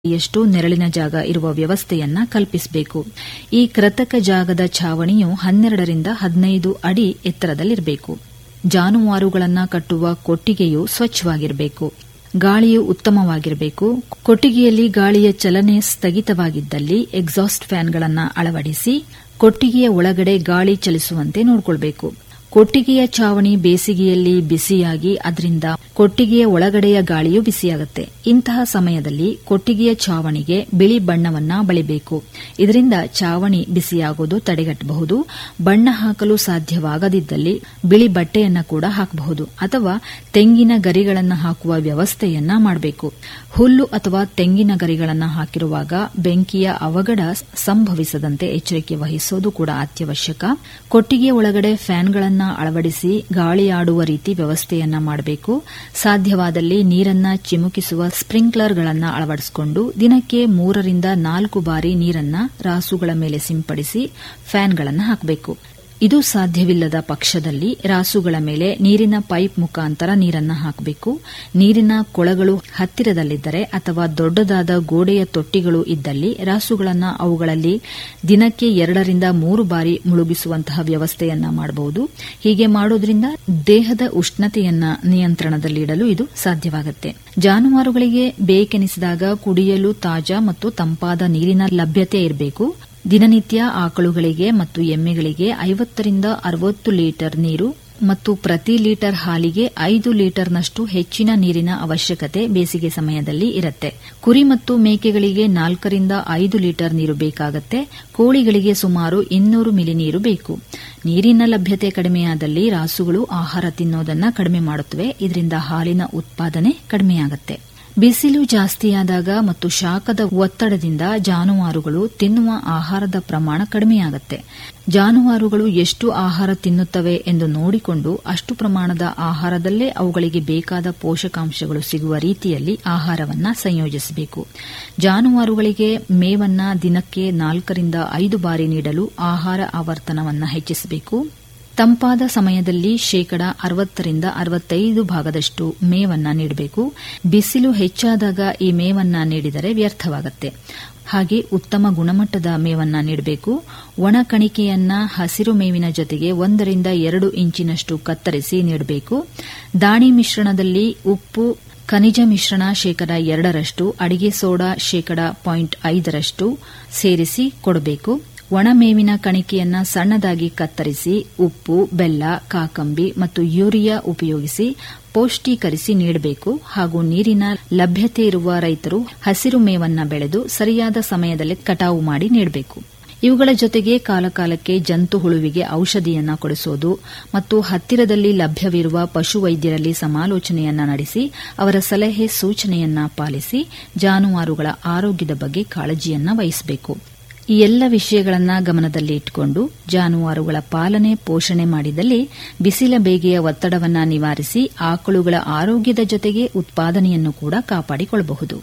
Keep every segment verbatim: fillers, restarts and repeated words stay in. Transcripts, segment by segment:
ಎಷ್ಟು ನೆರಳಿನ ಜಾಗ ಇರುವ ವ್ಯವಸ್ಥೆಯನ್ನ ಕಲ್ಪಿಸಬೇಕು. ಈ ಕೃತಕ ಜಾಗದ ಛಾವಣಿಯು ಹನ್ನೆರಡರಿಂದ ಹದಿನೈದು ಅಡಿ ಎತ್ತರದಲ್ಲಿರಬೇಕು. ಜಾನುವಾರುಗಳನ್ನು ಕಟ್ಟುವ ಕೊಟ್ಟಿಗೆಯು ಸ್ವಚ್ಛವಾಗಿರಬೇಕು. ಗಾಳಿಯು ಉತ್ತಮವಾಗಿರಬೇಕು. ಕೊಟ್ಟಿಗೆಯಲ್ಲಿ ಗಾಳಿಯ ಚಲನೆ ಸ್ಥಗಿತವಾಗಿದ್ದಲ್ಲಿ ಎಕ್ಸಾಸ್ಟ್ ಫ್ಯಾನ್ಗಳನ್ನು ಅಳವಡಿಸಿ ಕೊಟ್ಟಿಗೆಯ ಒಳಗಡೆ ಗಾಳಿ ಚಲಿಸುವಂತೆ ನೋಡಿಕೊಳ್ಳಬೇಕು. ಕೊಟ್ಟಿಗೆಯ ಛಾವಣಿ ಬೇಸಿಗೆಯಲ್ಲಿ ಬಿಸಿಯಾಗಿ ಅದರಿಂದ ಕೊಟ್ಟಿಗೆಯ ಒಳಗಡೆಯ ಗಾಳಿಯು ಬಿಸಿಯಾಗುತ್ತೆ. ಇಂತಹ ಸಮಯದಲ್ಲಿ ಕೊಟ್ಟಿಗೆಯ ಛಾವಣಿಗೆ ಬಿಳಿ ಬಣ್ಣವನ್ನ ಬಳಿಬೇಕು. ಇದರಿಂದ ಛಾವಣಿ ಬಿಸಿಯಾಗುವುದು ತಡೆಗಟ್ಟಬಹುದು. ಬಣ್ಣ ಹಾಕಲು ಸಾಧ್ಯವಾಗದಿದ್ದಲ್ಲಿ ಬಿಳಿ ಬಟ್ಟೆಯನ್ನ ಕೂಡ ಹಾಕಬಹುದು ಅಥವಾ ತೆಂಗಿನ ಗರಿಗಳನ್ನು ಹಾಕುವ ವ್ಯವಸ್ಥೆಯನ್ನ ಮಾಡಬೇಕು. ಹುಲ್ಲು ಅಥವಾ ತೆಂಗಿನ ಗರಿಗಳನ್ನು ಹಾಕಿರುವಾಗ ಬೆಂಕಿಯ ಅವಘಡ ಸಂಭವಿಸದಂತೆ ಎಚ್ಚರಿಕೆ ವಹಿಸುವುದು ಕೂಡ ಅತ್ಯವಶ್ಯಕ. ಕೊಟ್ಟಿಗೆಯ ಒಳಗಡೆ ಫ್ಯಾನ್ಗಳನ್ನು ಅಳವಡಿಸಿ ಗಾಳಿ ಆಡುವ ರೀತಿ ವ್ಯವಸ್ಥೆಯನ್ನ ಮಾಡಬೇಕು. ಸಾಧ್ಯವಾದಲ್ಲಿ ನೀರನ್ನ ಚಿಮುಕಿಸುವ ಸ್ಪ್ರಿಂಕ್ಲರ್ಗಳನ್ನು ಅಳವಡಿಸಿಕೊಂಡು ದಿನಕ್ಕೆ ಮೂರರಿಂದ ನಾಲ್ಕು ಬಾರಿ ನೀರನ್ನ ರಾಸುಗಳ ಮೇಲೆ ಸಿಂಪಡಿಸಿ ಫ್ಯಾನ್ಗಳನ್ನು ಹಾಕಬೇಕು. ಇದು ಸಾಧ್ಯವಿಲ್ಲದ ಪಕ್ಷದಲ್ಲಿ ರಾಸುಗಳ ಮೇಲೆ ನೀರಿನ ಪೈಪ್ ಮುಖಾಂತರ ನೀರನ್ನು ಹಾಕಬೇಕು. ನೀರಿನ ಕೊಳಗಳು ಹತ್ತಿರದಲ್ಲಿದ್ದರೆ ಅಥವಾ ದೊಡ್ಡದಾದ ಗೋಡೆಯ ತೊಟ್ಟಿಗಳು ಇದ್ದಲ್ಲಿ ರಾಸುಗಳನ್ನು ಅವುಗಳಲ್ಲಿ ದಿನಕ್ಕೆ ಎರಡರಿಂದ ಮೂರು ಬಾರಿ ಮುಳುಗಿಸುವಂತಹ ವ್ಯವಸ್ಥೆಯನ್ನ ಮಾಡಬಹುದು. ಹೀಗೆ ಮಾಡೋದ್ರಿಂದ ದೇಹದ ಉಷ್ಣತೆಯನ್ನ ನಿಯಂತ್ರಣದಲ್ಲಿಡಲು ಇದು ಸಾಧ್ಯವಾಗುತ್ತೆ. ಜಾನುವಾರುಗಳಿಗೆ ಬೇಕೆನಿಸಿದಾಗ ಕುಡಿಯಲು ತಾಜಾ ಮತ್ತು ತಂಪಾದ ನೀರಿನ ಲಭ್ಯತೆ ಇರಬೇಕು. ದಿನನಿತ್ಯ ಆಕಳುಗಳಿಗೆ ಮತ್ತು ಎಮ್ಮೆಗಳಿಗೆ ಐವತ್ತರಿಂದ ಅರವತ್ತು ಲೀಟರ್ ನೀರು ಮತ್ತು ಪ್ರತಿ ಲೀಟರ್ ಹಾಲಿಗೆ ಐದು ಲೀಟರ್ನಷ್ಟು ಹೆಚ್ಚಿನ ನೀರಿನ ಅವಶ್ಯಕತೆ ಬೇಸಿಗೆ ಸಮಯದಲ್ಲಿ ಇರುತ್ತೆ. ಕುರಿ ಮತ್ತು ಮೇಕೆಗಳಿಗೆ ನಾಲ್ಕರಿಂದ ಐದು ಲೀಟರ್ ನೀರು ಬೇಕಾಗುತ್ತೆ. ಕೋಳಿಗಳಿಗೆ ಸುಮಾರು ಇನ್ನೂರು ಮಿಲಿ ನೀರು ಬೇಕು. ನೀರಿನ ಲಭ್ಯತೆ ಕಡಿಮೆಯಾದಲ್ಲಿ ರಾಸುಗಳು ಆಹಾರ ತಿನ್ನೋದನ್ನ ಕಡಿಮೆ ಮಾಡುತ್ತವೆ. ಇದರಿಂದ ಹಾಲಿನ ಉತ್ಪಾದನೆ ಕಡಿಮೆಯಾಗುತ್ತೆ. ಬಿಸಿಲು ಜಾಸ್ತಿಯಾದಾಗ ಮತ್ತು ಶಾಖದ ಒತ್ತಡದಿಂದ ಜಾನುವಾರುಗಳು ತಿನ್ನುವ ಆಹಾರದ ಪ್ರಮಾಣ ಕಡಿಮೆಯಾಗುತ್ತೆ. ಜಾನುವಾರುಗಳು ಎಷ್ಟು ಆಹಾರ ತಿನ್ನುತ್ತವೆ ಎಂದು ನೋಡಿಕೊಂಡು ಅಷ್ಟು ಪ್ರಮಾಣದ ಆಹಾರದಲ್ಲೇ ಅವುಗಳಿಗೆ ಬೇಕಾದ ಪೋಷಕಾಂಶಗಳು ಸಿಗುವ ರೀತಿಯಲ್ಲಿ ಆಹಾರವನ್ನು ಸಂಯೋಜಿಸಬೇಕು. ಜಾನುವಾರುಗಳಿಗೆ ಮೇವನ್ನ ದಿನಕ್ಕೆ ನಾಲ್ಕರಿಂದ ಐದು ಬಾರಿ ನೀಡಲು ಆಹಾರ ಆವರ್ತನವನ್ನು ಹೆಚ್ಚಿಸಬೇಕು. ತಂಪಾದ ಸಮಯದಲ್ಲಿ ಶೇಕಡ ಅರವತ್ತರಿಂದ ಅರವತ್ತೈದು ಭಾಗದಷ್ಟು ಮೇವನ್ನ ನೀಡಬೇಕು. ಬಿಸಿಲು ಹೆಚ್ಚಾದಾಗ ಈ ಮೇವನ್ನ ನೀಡಿದರೆ ವ್ಯರ್ಥವಾಗುತ್ತೆ. ಹಾಗೆ ಉತ್ತಮ ಗುಣಮಟ್ಟದ ಮೇವನ್ನ ನೀಡಬೇಕು. ಒಣ ಕಣಿಕೆಯನ್ನ ಹಸಿರು ಮೇವಿನ ಜೊತೆಗೆ ಒಂದರಿಂದ ಎರಡು ಇಂಚಿನಷ್ಟು ಕತ್ತರಿಸಿ ನೀಡಬೇಕು. ದಾಣಿ ಮಿಶ್ರಣದಲ್ಲಿ ಉಪ್ಪು, ಖನಿಜ ಮಿಶ್ರಣ ಶೇಕಡ ಎರಡರಷ್ಟು, ಅಡಿಗೆ ಸೋಡಾ ಶೇಕಡ ಪಾಯಿಂಟ್ ಐದರಷ್ಟು ಸೇರಿಸಿ ಕೊಡಬೇಕು. ಒಣಮೇವಿನ ಕಣಿಕೆಯನ್ನ ಸಣ್ಣದಾಗಿ ಕತ್ತರಿಸಿ ಉಪ್ಪು, ಬೆಲ್ಲ, ಕಾಕಂಬಿ ಮತ್ತು ಯೂರಿಯಾ ಉಪಯೋಗಿಸಿ ಪೌಷ್ಟೀಕರಿಸಿ ನೀಡಬೇಕು. ಹಾಗೂ ನೀರಿನ ಲಭ್ಯತೆ ಇರುವ ರೈತರು ಹಸಿರು ಮೇವನ್ನ ಬೆಳೆದು ಸರಿಯಾದ ಸಮಯದಲ್ಲಿ ಕಟಾವು ಮಾಡಿ ನೀಡಬೇಕು. ಇವುಗಳ ಜೊತೆಗೆ ಕಾಲಕಾಲಕ್ಕೆ ಜಂತು ಹುಳುವಿಗೆ ಔಷಧಿಯನ್ನ ಕೊಡಿಸುವುದು ಮತ್ತು ಹತ್ತಿರದಲ್ಲಿ ಲಭ್ಯವಿರುವ ಪಶುವೈದ್ಯರಲ್ಲಿ ಸಮಾಲೋಚನೆಯನ್ನ ನಡೆಸಿ ಅವರ ಸಲಹೆ ಸೂಚನೆಯನ್ನ ಪಾಲಿಸಿ ಜಾನುವಾರುಗಳ ಆರೋಗ್ಯದ ಬಗ್ಗೆ ಕಾಳಜಿಯನ್ನ ವಹಿಸಬೇಕು. ಈ ಎಲ್ಲ ವಿಷಯಗಳನ್ನು ಗಮನದಲ್ಲಿ ಇಟ್ಟುಕೊಂಡು ಜಾನುವಾರುಗಳ ಪಾಲನೆ ಪೋಷಣೆ ಮಾಡಿದಲ್ಲಿ ಬಿಸಿಲ ಬೇಗೆಯ ಒತ್ತಡವನ್ನು ನಿವಾರಿಸಿ ಆಕಳುಗಳ ಆರೋಗ್ಯದ ಜೊತೆಗೆ ಉತ್ಪಾದನೆಯನ್ನು ಕೂಡ ಕಾಪಾಡಿಕೊಳ್ಳಬಹುದು.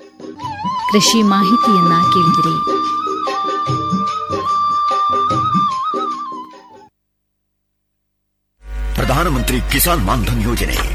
ಕೃಷಿ ಮಾಹಿತಿಯನ್ನ ಕೇಳಿದಿರಿ. ಪ್ರಧಾನಮಂತ್ರಿ ಕಿಸಾನ್ ಮಾನ್ಧನ್ ಯೋಜನೆ